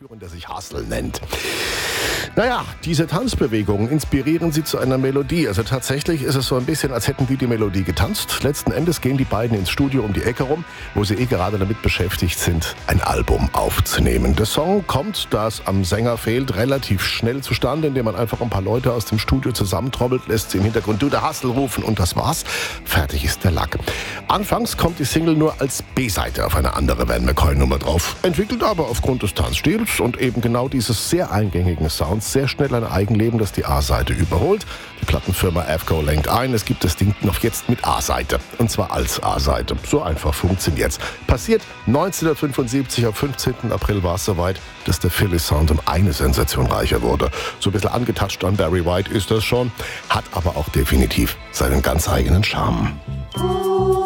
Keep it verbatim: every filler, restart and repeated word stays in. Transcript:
führen, der sich Hustle nennt. Naja, diese Tanzbewegungen inspirieren sie zu einer Melodie. Also tatsächlich ist es so ein bisschen, als hätten die die Melodie getanzt. Letzten Endes gehen die beiden ins Studio um die Ecke rum, wo sie eh gerade damit beschäftigt sind, ein Album aufzunehmen. Der Song kommt, da es am Sänger fehlt, relativ schnell zustande, indem man einfach ein paar Leute aus dem Studio zusammentrommelt, lässt sie im Hintergrund "Du, der Hustle" rufen und das war's. Fertig ist der Lack. Anfangs kommt die Single nur als B-Seite auf eine andere Van McCoy-Nummer drauf, entwickelt aber aufgrund des Tanzstils und eben genau dieses sehr eingängigen Sounds sehr schnell ein Eigenleben, das die A-Seite überholt. Die Plattenfirma AFCO lenkt ein, es gibt das Ding noch jetzt mit A-Seite. Und zwar als A-Seite. So einfach funktioniert's. Passiert neunzehnhundertfünfundsiebzig, am fünfzehnten April war es soweit, dass der Philly-Sound um eine Sensation reicher wurde. So ein bisschen angetatscht an Barry White ist das schon, hat aber auch definitiv seinen ganz eigenen Charme.